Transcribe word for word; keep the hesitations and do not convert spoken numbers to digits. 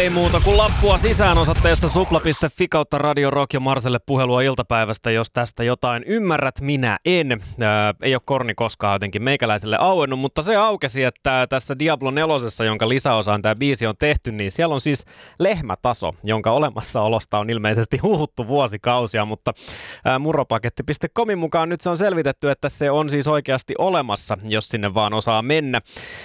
Ei muuta kuin lappua sisään osoitteessa supla piste fi kautta Radio Rock ja Marselle puhelua iltapäivästä, jos tästä jotain ymmärrät, minä en. Ää, ei ole korni koskaan jotenkin meikäläiselle auennut, mutta se aukesi, että tässä Diablo nelosessa, jonka lisäosaan tämä biisi on tehty, niin siellä on siis lehmätaso, jonka olemassaolosta on ilmeisesti huhuttu vuosikausia, mutta ää, murropaketti piste comin mukaan nyt se on selvitetty, että se on siis oikeasti olemassa, jos sinne vaan osaa mennä.